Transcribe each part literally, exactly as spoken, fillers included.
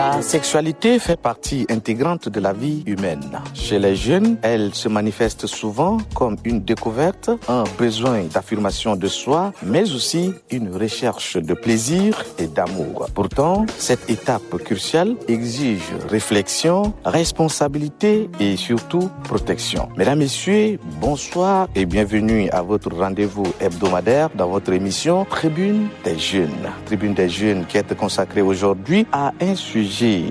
La sexualité fait partie intégrante de la vie humaine. Chez les jeunes, elle se manifeste souvent comme une découverte, un besoin d'affirmation de soi, mais aussi une recherche de plaisir et d'amour. Pourtant, cette étape cruciale exige réflexion, responsabilité et surtout protection. Mesdames, Messieurs, bonsoir et bienvenue à votre rendez-vous hebdomadaire dans votre émission Tribune des Jeunes. Tribune des Jeunes qui est consacrée aujourd'hui à un sujet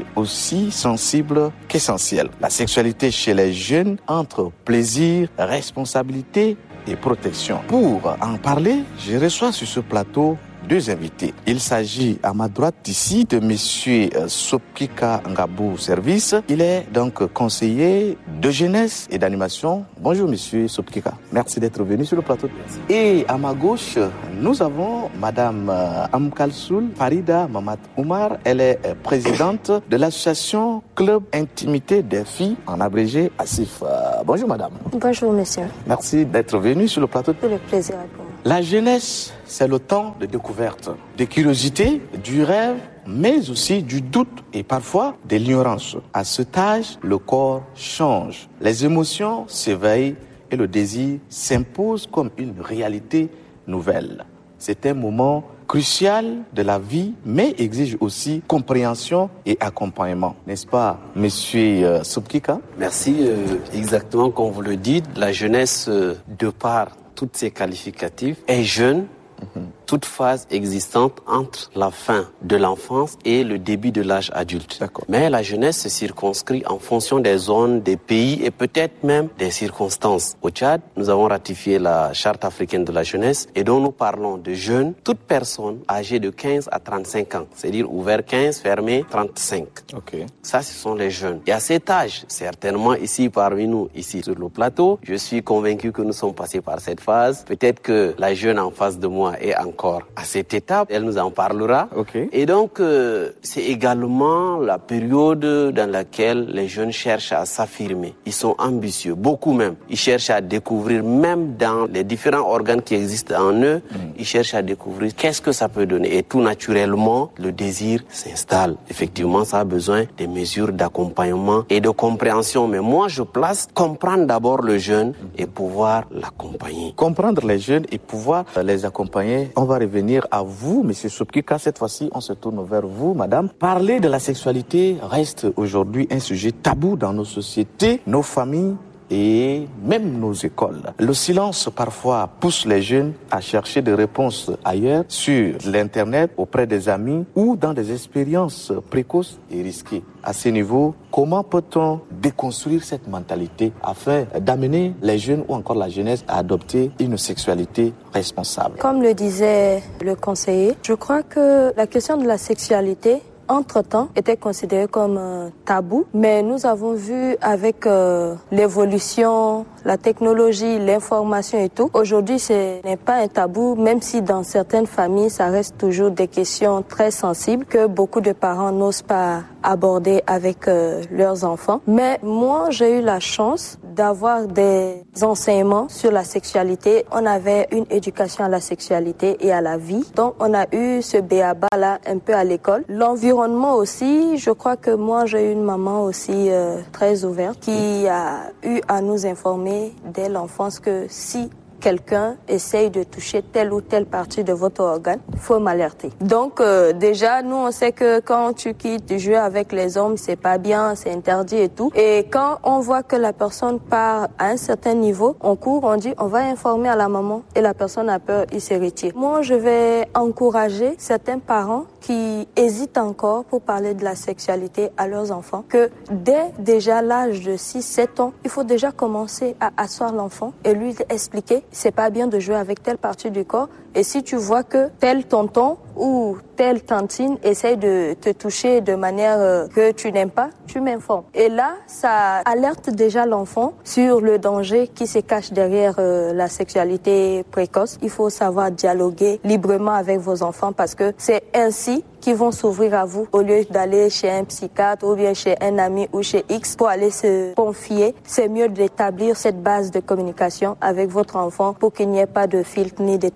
aussi sensible qu'essentiel. La sexualité chez les jeunes entre plaisir, responsabilité et protection. Pour en parler, je reçois sur ce plateau deux invités. Il s'agit à ma droite ici de monsieur Sopkika Ngabou Service. Il est donc conseiller de jeunesse et d'animation. Bonjour monsieur Sopkika. Merci d'être venu sur le plateau. Et à ma gauche, nous avons madame Amkalsoul Farida Mamat Oumar. Elle est présidente de l'association Club Intimité des filles, en abrégé A S I F. Bonjour madame. Bonjour monsieur. Merci d'être venu sur le plateau. C'est le plaisir à vous. La jeunesse, c'est le temps de découverte, de curiosité, du rêve, mais aussi du doute et parfois de l'ignorance. À cet âge, le corps change, les émotions s'éveillent et le désir s'impose comme une réalité nouvelle. C'est un moment crucial de la vie, mais exige aussi compréhension et accompagnement. N'est-ce pas, monsieur Sopkika? Merci. Euh, exactement comme vous le dites, la jeunesse, euh, de par toutes ces qualificatifs, est jeune, mm-hmm. toute phase existante entre la fin de l'enfance et le début de l'âge adulte. D'accord. Mais la jeunesse se circonscrit en fonction des zones, des pays et peut-être même des circonstances. Au Tchad, nous avons ratifié la Charte africaine de la jeunesse et dont nous parlons de jeunes, toute personne âgée de quinze à trente-cinq ans, c'est-à-dire ouvert quinze, fermé trente-cinq. Okay. Ça, ce sont les jeunes. Et à cet âge, certainement ici parmi nous, ici sur le plateau, je suis convaincu que nous sommes passés par cette phase. Peut-être que la jeune en face de moi est encore à cette étape, elle nous en parlera. Okay. Et donc, euh, c'est également la période dans laquelle les jeunes cherchent à s'affirmer. Ils sont ambitieux, beaucoup même. Ils cherchent à découvrir, même dans les différents organes qui existent en eux, mm. ils cherchent à découvrir qu'est-ce que ça peut donner. Et tout naturellement, le désir s'installe. Effectivement, ça a besoin des mesures d'accompagnement et de compréhension. Mais moi, je place comprendre d'abord le jeune et pouvoir l'accompagner. Comprendre les jeunes et pouvoir les accompagner. On va revenir à vous, monsieur Sopkika. Cette fois-ci, on se tourne vers vous, madame. Parler de la sexualité reste aujourd'hui un sujet tabou dans nos sociétés, nos familles et même nos écoles. Le silence parfois pousse les jeunes à chercher des réponses ailleurs, sur l'internet, auprès des amis ou dans des expériences précoces et risquées. À ce niveau, comment peut-on déconstruire cette mentalité afin d'amener les jeunes ou encore la jeunesse à adopter une sexualité responsable? Comme le disait le conseiller, je crois que la question de la sexualité entre-temps, était considéré comme euh, tabou, mais nous avons vu avec euh, l'évolution, la technologie, l'information et tout, aujourd'hui ce n'est pas un tabou, même si dans certaines familles ça reste toujours des questions très sensibles que beaucoup de parents n'osent pas aborder avec euh, leurs enfants. Mais moi j'ai eu la chance d'avoir des enseignements sur la sexualité. On avait une éducation à la sexualité et à la vie, donc on a eu ce b a ba là un peu à l'école. L'environnement aussi, je crois que moi j'ai eu une maman aussi euh, très ouverte qui a eu à nous informer dès l'enfance que si quelqu'un essaye de toucher telle ou telle partie de votre organe, il faut m'alerter. Donc euh, déjà, nous on sait que quand tu quittes jouer avec les hommes, c'est pas bien, c'est interdit et tout. Et quand on voit que la personne part à un certain niveau, on court, on dit on va informer à la maman et la personne a peur, il se retire. Moi, je vais encourager certains parents qui hésitent encore pour parler de la sexualité à leurs enfants, que dès déjà l'âge de six sept ans, il faut déjà commencer à asseoir l'enfant et lui expliquer c'est pas bien de jouer avec telle partie du corps. Et si tu vois que tel tonton ou telle tantine essaye de te toucher de manière euh, que tu n'aimes pas, tu m'informes. Et là, ça alerte déjà l'enfant sur le danger qui se cache derrière euh, la sexualité précoce. Il faut savoir dialoguer librement avec vos enfants parce que c'est ainsi qu'ils vont s'ouvrir à vous au lieu d'aller chez un psychiatre ou bien chez un ami ou chez X pour aller se confier. C'est mieux d'établir cette base de communication avec votre enfant pour qu'il n'y ait pas de filtre ni de tabou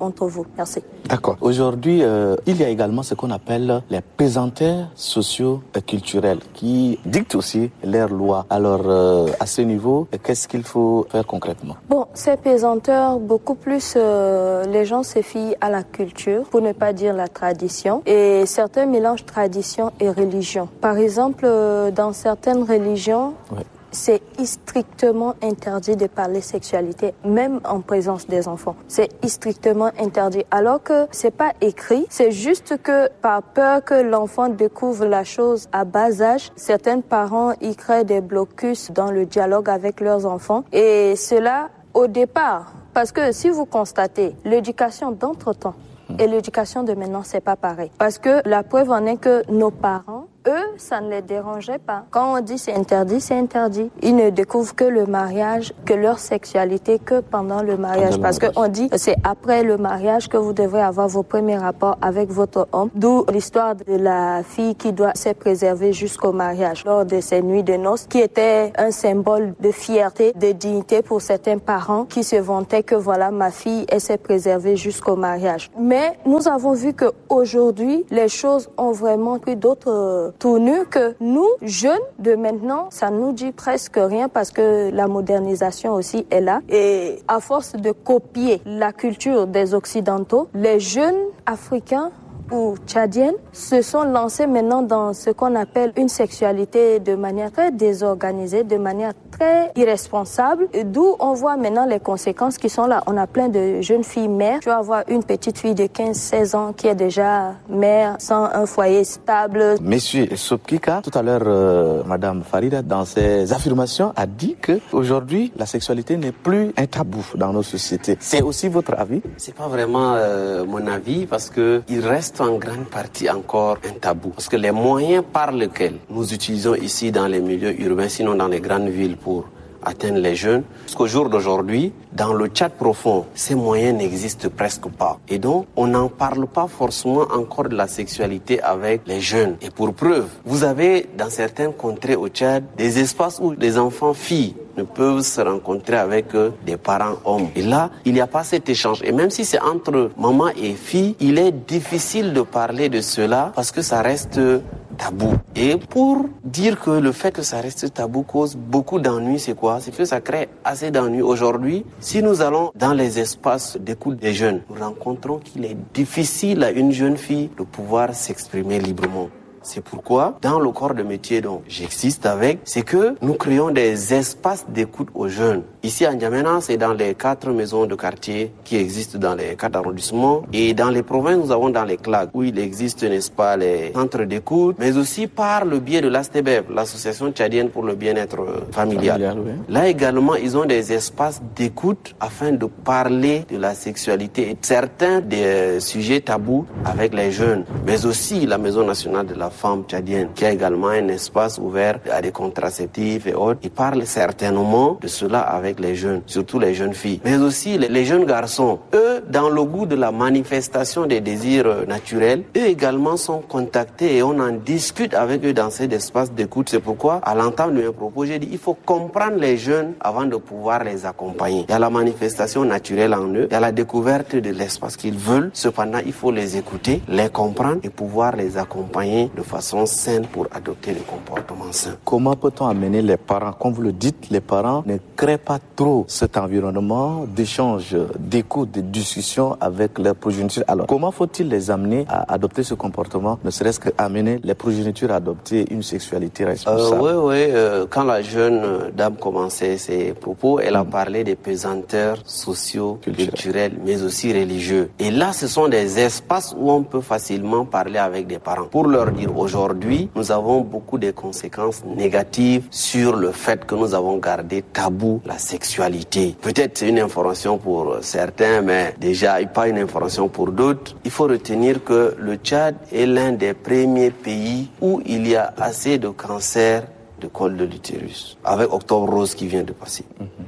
entre vous. Merci. D'accord. Aujourd'hui, euh, il y a également ce qu'on appelle les pesanteurs sociaux et culturels qui dictent aussi leurs lois. Alors, euh, à ce niveau, qu'est-ce qu'il faut faire concrètement? Bon, ces pesanteurs, beaucoup plus, euh, les gens se fient à la culture, pour ne pas dire la tradition, et certains mélangent tradition et religion. Par exemple, euh, dans certaines religions, ouais. C'est strictement interdit de parler sexualité, même en présence des enfants. C'est strictement interdit. Alors que c'est pas écrit, c'est juste que par peur que l'enfant découvre la chose à bas âge, certains parents y créent des blocus dans le dialogue avec leurs enfants. Et cela, au départ, parce que si vous constatez, l'éducation d'entre-temps et l'éducation de maintenant, c'est pas pareil. Parce que la preuve en est que nos parents, eux, ça ne les dérangeait pas. Quand on dit c'est interdit, c'est interdit. Ils ne découvrent que le mariage, que leur sexualité, que pendant le mariage. Pendant Parce qu'on dit c'est après le mariage que vous devrez avoir vos premiers rapports avec votre homme. D'où l'histoire de la fille qui doit se préserver jusqu'au mariage lors de ces nuits de noces, qui était un symbole de fierté, de dignité pour certains parents qui se vantaient que voilà, ma fille, elle s'est préservée jusqu'au mariage. Mais nous avons vu qu'aujourd'hui, les choses ont vraiment pris d'autres tournure que nous, jeunes de maintenant, ça nous dit presque rien parce que la modernisation aussi est là. Et à force de copier la culture des Occidentaux, les jeunes Africains ou tchadiennes se sont lancés maintenant dans ce qu'on appelle une sexualité de manière très désorganisée, de manière très irresponsable, d'où on voit maintenant les conséquences qui sont là. On a plein de jeunes filles mères. Tu vas avoir une petite fille de quinze seize ans qui est déjà mère sans un foyer stable. Monsieur Sopkika, tout à l'heure, euh, Madame Farida, dans ses affirmations, a dit que aujourd'hui la sexualité n'est plus un tabou dans nos sociétés. C'est aussi votre avis? C'est pas vraiment euh, mon avis parce que il reste en grande partie encore un tabou. Parce que les moyens par lesquels nous utilisons ici dans les milieux urbains, sinon dans les grandes villes pour atteindre les jeunes, jusqu'au jour d'aujourd'hui, dans le Tchad profond, ces moyens n'existent presque pas. Et donc, on n'en parle pas forcément encore de la sexualité avec les jeunes. Et pour preuve, vous avez dans certaines contrées au Tchad des espaces où les enfants filles ne peuvent se rencontrer avec euh, des parents hommes. Et là, il n'y a pas cet échange. Et même si c'est entre maman et fille, il est difficile de parler de cela parce que ça reste tabou. Et pour dire que le fait que ça reste tabou cause beaucoup d'ennuis, c'est quoi? C'est que ça crée assez d'ennuis. Aujourd'hui, si nous allons dans les espaces d'écoute des jeunes, nous rencontrons qu'il est difficile à une jeune fille de pouvoir s'exprimer librement. C'est pourquoi, dans le corps de métier dont j'existe avec, c'est que nous créons des espaces d'écoute aux jeunes. Ici à N'Djamena, c'est dans les quatre maisons de quartier qui existent dans les quatre arrondissements. Et dans les provinces, nous avons dans les C L A C, où il existe, n'est-ce pas, les centres d'écoute, mais aussi par le biais de l'A S T B E F, l'Association tchadienne pour le bien-être familial. familial oui. Là également, ils ont des espaces d'écoute afin de parler de la sexualité et certains des sujets tabous avec les jeunes, mais aussi la Maison nationale de la femme tchadienne, qui a également un espace ouvert à des contraceptifs et autres. Ils parlent certainement de cela avec les jeunes, surtout les jeunes filles, mais aussi les, les jeunes garçons. Eux, dans le goût de la manifestation des désirs naturels, eux également sont contactés et on en discute avec eux dans ces espaces d'écoute. C'est pourquoi, à l'entame de mes propos, j'ai dit il faut comprendre les jeunes avant de pouvoir les accompagner. Il y a la manifestation naturelle en eux, il y a la découverte de l'espace qu'ils veulent. Cependant, il faut les écouter, les comprendre et pouvoir les accompagner de façon saine pour adopter des comportements sains. Comment peut-on amener les parents? Comme vous le dites, les parents ne créent pas trop cet environnement d'échange, d'écoute, de discussion avec leurs progénitures. Alors, comment faut-il les amener à adopter ce comportement, ne serait-ce qu'amener les progénitures à adopter une sexualité responsable? euh, Oui, oui. Euh, quand la jeune dame commençait ses propos, elle a mmh. parlé des pesanteurs sociaux, culturels. culturels, mais aussi religieux. Et là, ce sont des espaces où on peut facilement parler avec des parents pour leur dire aujourd'hui, nous avons beaucoup de conséquences négatives sur le fait que nous avons gardé tabou la sexualité. Peut-être c'est une information pour certains, mais déjà pas une information pour d'autres. Il faut retenir que le Tchad est l'un des premiers pays où il y a assez de cancers de col de l'utérus, avec Octobre Rose qui vient de passer. Mm-hmm.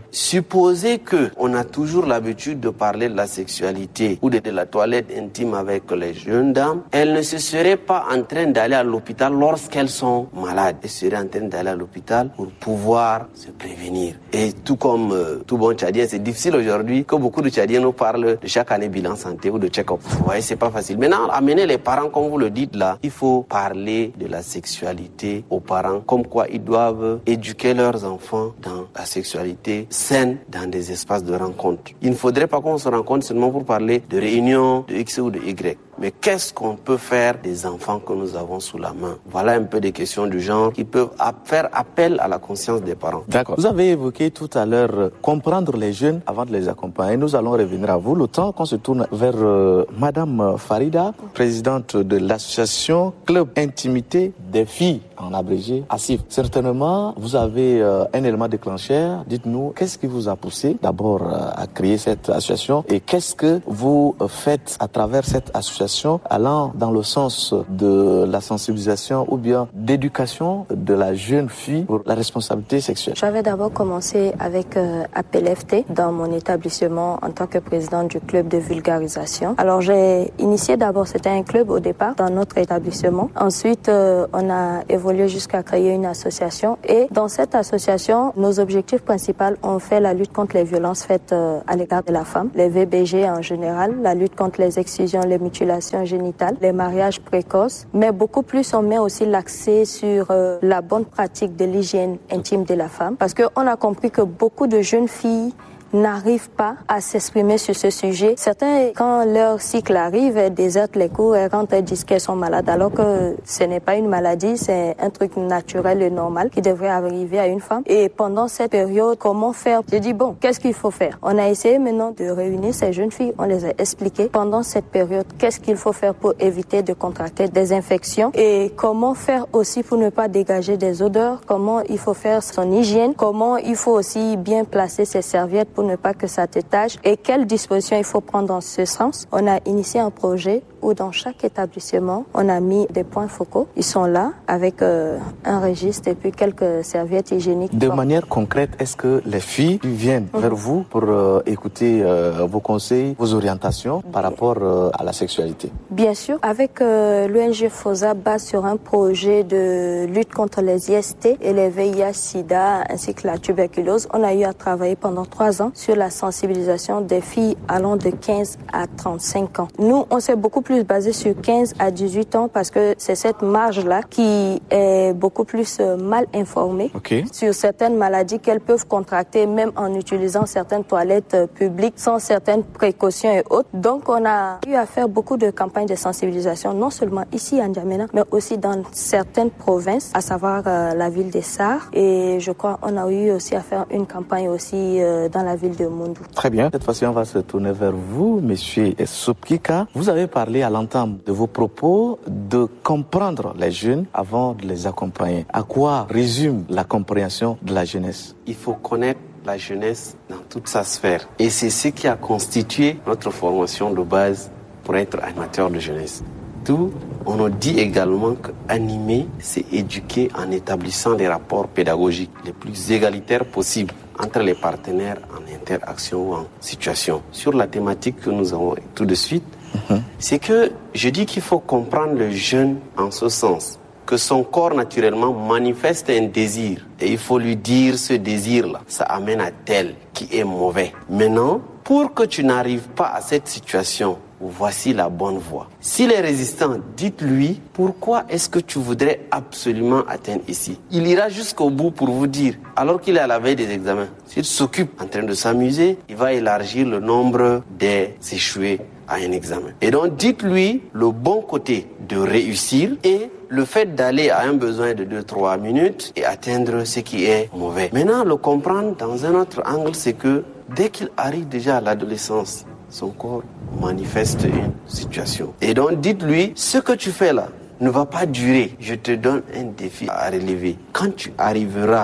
supposer qu'on a toujours l'habitude de parler de la sexualité ou de, de la toilette intime avec les jeunes dames, elles ne se seraient pas en train d'aller à l'hôpital lorsqu'elles sont malades. Elles seraient en train d'aller à l'hôpital pour pouvoir se prévenir. Et tout comme euh, tout bon Tchadien, c'est difficile aujourd'hui que beaucoup de Tchadiens nous parlent de chaque année bilan santé ou de check-up. Vous voyez, c'est pas facile. Maintenant, amener les parents, comme vous le dites là, il faut parler de la sexualité aux parents, comme quoi ils doivent éduquer leurs enfants dans la sexualité saine, dans des espaces de rencontre. Il ne faudrait pas qu'on se rencontre seulement pour parler de réunion de X ou de Y. Mais qu'est-ce qu'on peut faire des enfants que nous avons sous la main? Voilà un peu des questions du genre qui peuvent faire appel à la conscience des parents. D'accord. Vous avez évoqué tout à l'heure euh, comprendre les jeunes avant de les accompagner. Nous allons revenir à vous. Le temps qu'on se tourne vers euh, Madame Farida, présidente de l'association Club Intimité des filles, en abrégé, A S I F. Certainement, vous avez euh, un élément déclencheur. Dites-nous, qu'est-ce qui vous a poussé d'abord euh, à créer cette association et qu'est-ce que vous euh, faites à travers cette association allant dans le sens de la sensibilisation ou bien d'éducation de la jeune fille pour la responsabilité sexuelle? J'avais d'abord commencé avec euh, A P L F T dans mon établissement en tant que présidente du club de vulgarisation. Alors j'ai initié d'abord, c'était un club au départ dans notre établissement. Ensuite, euh, on a évolué jusqu'à créer une association et dans cette association, nos objectifs principaux ont fait la lutte contre les violences faites euh, à l'égard de la femme, les V B G en général, la lutte contre les excisions, les mutilations génitales, les mariages précoces, mais beaucoup plus on met aussi l'accès sur euh, la bonne pratique de l'hygiène intime de la femme parce qu'on a compris que beaucoup de jeunes filles n'arrivent pas à s'exprimer sur ce sujet. Certains, quand leur cycle arrive, elles désertent les cours, elles rentrent, elles disent qu'elles sont malades, alors que ce n'est pas une maladie, c'est un truc naturel et normal qui devrait arriver à une femme. Et pendant cette période, comment faire? J'ai dit, bon, qu'est-ce qu'il faut faire? On a essayé maintenant de réunir ces jeunes filles, on les a expliqué pendant cette période, qu'est-ce qu'il faut faire pour éviter de contracter des infections et comment faire aussi pour ne pas dégager des odeurs, comment il faut faire son hygiène, comment il faut aussi bien placer ses serviettes pour ne pas que ça te tâche et quelles dispositions il faut prendre dans ce sens. On a initié un projet où dans chaque établissement, on a mis des points focaux. Ils sont là avec euh, un registre et puis quelques serviettes hygiéniques. De manière concrète, est-ce que les filles viennent mm-hmm. vers vous pour euh, écouter euh, vos conseils, vos orientations par rapport euh, à la sexualité? Bien sûr. Avec euh, l'O N G FOSA base sur un projet de lutte contre les I S T et les V I H sida ainsi que la tuberculose, on a eu à travailler pendant trois ans sur la sensibilisation des filles allant de quinze à trente-cinq ans. Nous, on s'est beaucoup plus basé sur quinze à dix-huit ans parce que c'est cette marge-là qui est beaucoup plus mal informée okay. sur certaines maladies qu'elles peuvent contracter même en utilisant certaines toilettes publiques sans certaines précautions et autres. Donc, on a eu à faire beaucoup de campagnes de sensibilisation, non seulement ici à N'Djamena, mais aussi dans certaines provinces, à savoir euh, la ville des Sarres. Et je crois qu'on a eu aussi à faire une campagne aussi euh, dans la ville de Moundou. Très bien. Cette fois-ci, on va se tourner vers vous, monsieur Soupkika. Vous avez parlé à l'entame de vos propos de comprendre les jeunes avant de les accompagner. À quoi résume la compréhension de la jeunesse? Il faut connaître la jeunesse dans toute sa sphère. Et c'est ce qui a constitué notre formation de base pour être animateur de jeunesse. Tout, on nous dit également qu'animer, c'est éduquer en établissant des rapports pédagogiques les plus égalitaires possibles entre les partenaires en interaction ou en situation. Sur la thématique que nous avons tout de suite, mm-hmm. c'est que je dis qu'il faut comprendre le jeune en ce sens, que son corps naturellement manifeste un désir et il faut lui dire ce désir-là, ça amène à tel qui est mauvais. Maintenant, pour que tu n'arrives pas à cette situation, voici la bonne voie. S'il est résistant, dites-lui pourquoi est-ce que tu voudrais absolument atteindre ici. Il ira jusqu'au bout pour vous dire, alors qu'il est à la veille des examens. S'il s'occupe en train de s'amuser, il va élargir le nombre des échoués à un examen. Et donc dites-lui le bon côté de réussir et le fait d'aller à un besoin de deux à trois minutes et atteindre ce qui est mauvais. Maintenant, le comprendre dans un autre angle, c'est que dès qu'il arrive déjà à l'adolescence, son corps manifeste une situation. Et donc dites-lui, ce que tu fais là ne va pas durer. Je te donne un défi à relever. Quand tu arriveras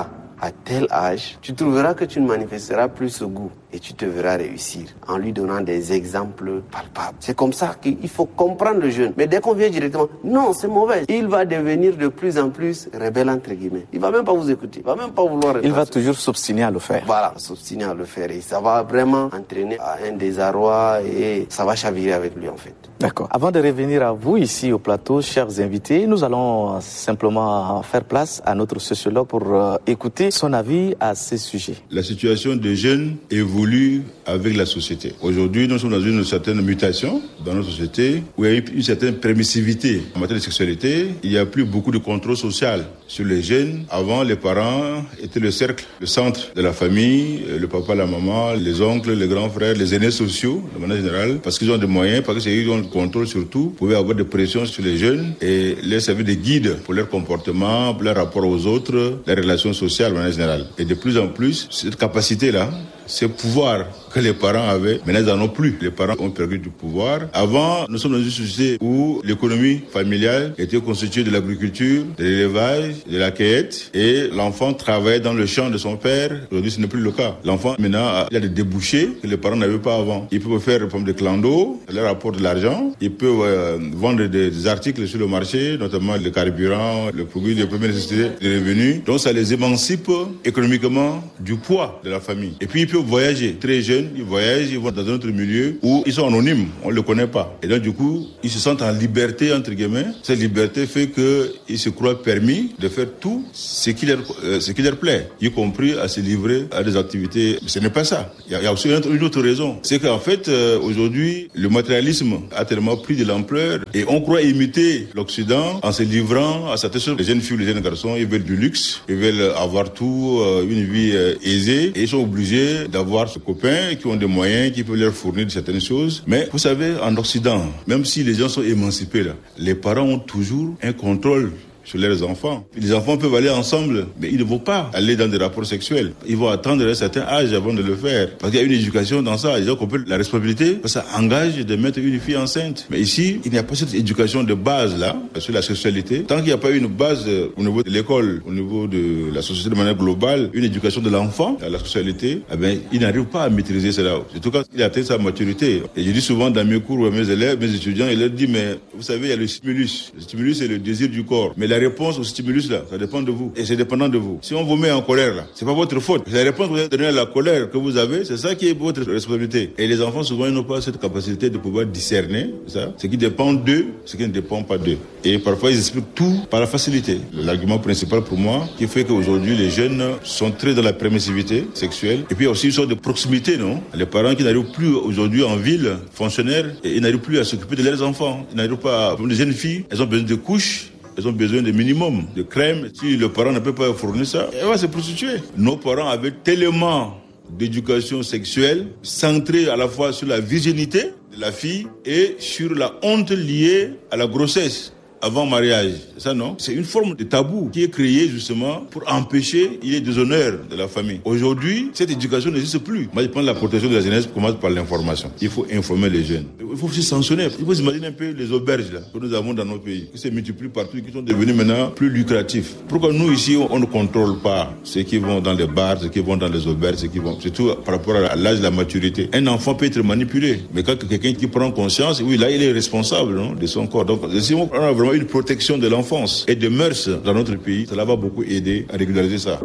à tel âge, tu trouveras que tu ne manifesteras plus ce goût et tu te verras réussir en lui donnant des exemples palpables. C'est comme ça qu'il faut comprendre le jeune. Mais dès qu'on vient directement, non, c'est mauvais. Il va devenir de plus en plus rebelle entre guillemets. Il va même pas vous écouter. Il va même pas vouloir répondre. Il va toujours s'obstiner à le faire. Voilà, s'obstiner à le faire. Et ça va vraiment entraîner à un désarroi et ça va chavirer avec lui en fait. D'accord. Avant de revenir à vous ici au plateau, chers invités, nous allons simplement faire place à notre sociologue pour euh, écouter son avis à ce sujet. La situation des jeunes évolue avec la société. Aujourd'hui, nous sommes dans une certaine mutation dans notre société où il y a une certaine permissivité en matière de sexualité. Il n'y a plus beaucoup de contrôle social sur les jeunes. Avant, les parents étaient le cercle, le centre de la famille, le papa, la maman, les oncles, les grands frères, les aînés sociaux, de manière générale, parce qu'ils ont des moyens, parce qu'ils ont le contrôle surtout, pouvaient avoir des pressions sur les jeunes et les servir de guide pour leur comportement, pour leur rapport aux autres, les relations sociales de manière générale. Et de plus en plus, cette capacité-là, ce pouvoir que les parents avaient, maintenant ils n'en ont plus. Les parents ont perdu du pouvoir. Avant, nous sommes dans une société où l'économie familiale était constituée de l'agriculture, de l'élevage, de la cueillette, et l'enfant travaillait dans le champ de son père. Aujourd'hui, ce n'est plus le cas. L'enfant, maintenant, il a des débouchés que les parents n'avaient pas avant. Ils peuvent faire comme des clando, leur apporte de l'argent. Ils peuvent euh, vendre des, des articles sur le marché, notamment le carburant, le produit de première nécessité, des revenus. Donc, ça les émancipe économiquement du poids de la famille. Et puis, ils peuvent voyager. Très jeunes, ils voyagent, ils vont dans un autre milieu où ils sont anonymes, on ne le connaît pas. Et donc, du coup, ils se sentent en liberté, entre guillemets. Cette liberté fait qu'ils se croient permis de faire tout ce qui leur, euh, ce qui leur plaît, y compris à se livrer à des activités. Mais ce n'est pas ça. Il y a, il y a aussi une autre, une autre raison. C'est qu'en fait, euh, aujourd'hui, le matérialisme a tellement pris de l'ampleur et on croit imiter l'Occident en se livrant à certaines choses. Les jeunes filles, les jeunes garçons, ils veulent du luxe, ils veulent avoir tout, euh, une vie euh, aisée, et ils sont obligés d'avoir ce copain qui ont des moyens, qui peuvent leur fournir certaines choses. Mais vous savez, en Occident, même si les gens sont émancipés là, les parents ont toujours un contrôle sur leurs enfants. Les enfants peuvent aller ensemble, mais ils ne vont pas aller dans des rapports sexuels. Ils vont attendre un certain âge avant de le faire. Parce qu'il y a une éducation dans ça. Ils ont compris la responsabilité. Ça engage de mettre une fille enceinte. Mais ici, il n'y a pas cette éducation de base là, sur la sexualité. Tant qu'il n'y a pas une base au niveau de l'école, au niveau de la société de manière globale, une éducation de l'enfant à la sexualité, eh bien, il n'arrive pas à maîtriser cela. Surtout quand il atteint sa maturité. Et je dis souvent dans mes cours à mes élèves, mes étudiants, je leur dis, mais vous savez, il y a le stimulus. Le stimulus, c'est le désir du corps. Mais la réponse au stimulus là, ça dépend de vous. Et c'est dépendant de vous. Si on vous met en colère là, c'est pas votre faute. La réponse que vous avez donnée à la colère que vous avez, c'est ça qui est votre responsabilité. Et les enfants, souvent, ils n'ont pas cette capacité de pouvoir discerner ça, ce qui dépend d'eux, ce qui ne dépend pas d'eux. Et parfois, ils expliquent tout par la facilité. L'argument principal pour moi, qui fait qu'aujourd'hui, les jeunes sont très dans la permissivité sexuelle. Et puis, il y a aussi une sorte de proximité, non? Les parents qui n'arrivent plus aujourd'hui en ville, fonctionnaires, et ils n'arrivent plus à s'occuper de leurs enfants. Ils n'arrivent pas, comme les jeunes filles, elles ont besoin de couches. Elles ont besoin de minimum, de crème. Si le parent ne peut pas fournir ça, elle va se prostituer. Nos parents avaient tellement d'éducation sexuelle centrée à la fois sur la virginité de la fille et sur la honte liée à la grossesse avant mariage. C'est ça, non? C'est une forme de tabou qui est créée justement pour empêcher il y ait des honneurs de la famille. Aujourd'hui, cette éducation n'existe plus. Moi, je pense que la protection de la jeunesse commence par l'information. Il faut informer les jeunes. Il faut aussi sanctionner. Il faut s'imaginer un peu les auberges là, que nous avons dans nos pays, qui se multiplient partout, qui sont devenus maintenant plus lucratifs. Pourquoi nous, ici, on ne contrôle pas ceux qui vont dans les bars, ceux qui vont dans les auberges, ceux qui vont... Surtout par rapport à l'âge de la maturité. Un enfant peut être manipulé. Mais quand quelqu'un qui prend conscience, oui, là, il est responsable, non, de son corps. Donc, si on a vraiment une protection de l'enfance et des mœurs dans notre pays, cela va beaucoup aider à régulariser ça.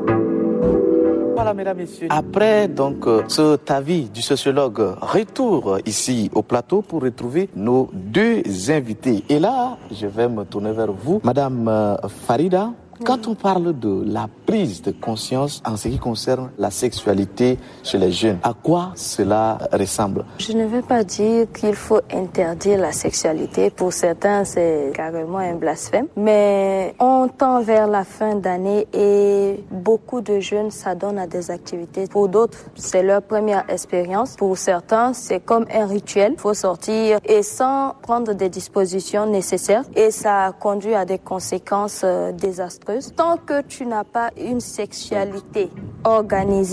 Voilà, mesdames, messieurs. Après donc euh, cet avis du sociologue, retour ici au plateau pour retrouver nos deux invités. Et là, je vais me tourner vers vous, Madame euh, Farida. Quand on parle de la prise de conscience en ce qui concerne la sexualité chez les jeunes, à quoi cela ressemble? Je ne vais pas dire qu'il faut interdire la sexualité. Pour certains, c'est carrément un blasphème. Mais on tend vers la fin d'année et beaucoup de jeunes s'adonnent à des activités. Pour d'autres, c'est leur première expérience. Pour certains, c'est comme un rituel. Il faut sortir et sans prendre des dispositions nécessaires. Et ça conduit à des conséquences désastreuses. Tant que tu n'as pas une sexualité organisée,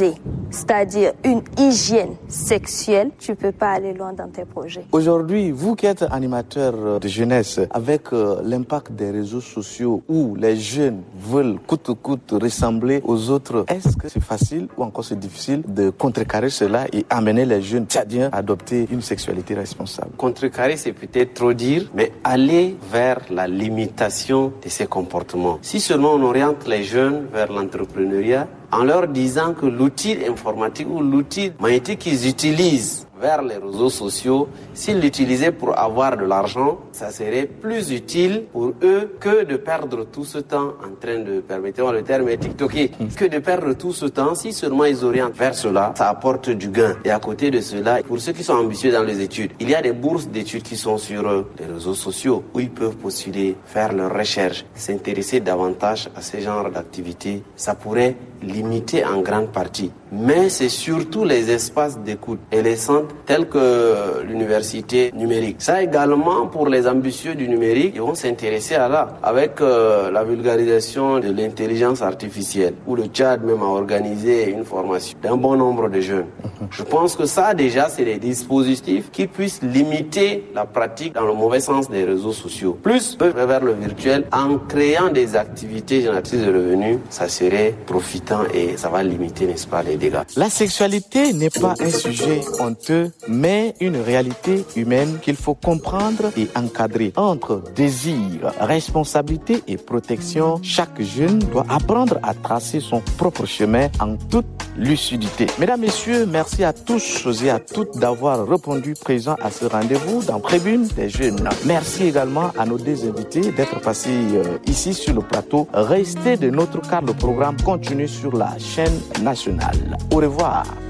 c'est-à-dire une hygiène sexuelle, tu ne peux pas aller loin dans tes projets. Aujourd'hui, vous qui êtes animateur de jeunesse, avec euh, l'impact des réseaux sociaux où les jeunes veulent coûte que coûte ressembler aux autres, est-ce que c'est facile ou encore c'est difficile de contrecarrer cela et amener les jeunes tchadiens à adopter une sexualité responsable? Contrecarrer, c'est peut-être trop dire, mais aller vers la limitation de ces comportements. Si seulement on oriente les jeunes vers l'entrepreneuriat, en leur disant que l'outil informatique ou l'outil magnétique qu'ils utilisent vers les réseaux sociaux, s'ils l'utilisaient pour avoir de l'argent, ça serait plus utile pour eux que de perdre tout ce temps en train de, permettez-moi le terme, TikToker, que de perdre tout ce temps. Si seulement ils orientent vers cela, ça apporte du gain. Et à côté de cela, pour ceux qui sont ambitieux dans les études, il y a des bourses d'études qui sont sur les réseaux sociaux où ils peuvent postuler, faire leurs recherches, s'intéresser davantage à ce genre d'activités. Ça pourrait limiter en grande partie. Mais c'est surtout les espaces d'écoute et les centres tels que l'université numérique. Ça également, pour les ambitieux du numérique, ils vont s'intéresser à là, avec euh, la vulgarisation de l'intelligence artificielle, où le Tchad même a organisé une formation d'un bon nombre de jeunes. Je pense que ça, déjà, c'est des dispositifs qui puissent limiter la pratique dans le mauvais sens des réseaux sociaux. Plus vers le virtuel, en créant des activités génératrices de revenus, ça serait profitant et ça va limiter, n'est-ce pas, les dégâts. La sexualité n'est pas un sujet honteux, mais une réalité humaine qu'il faut comprendre et encadrer. Entre désir, responsabilité et protection, chaque jeune doit apprendre à tracer son propre chemin en toute lucidité. Mesdames, Messieurs, merci à tous et à toutes d'avoir répondu présent à ce rendez-vous dans Tribune des Jeunes. Merci également à nos deux invités d'être passés euh, ici sur le plateau. Restez de notre car, le programme continue sur la chaîne nationale. Au revoir.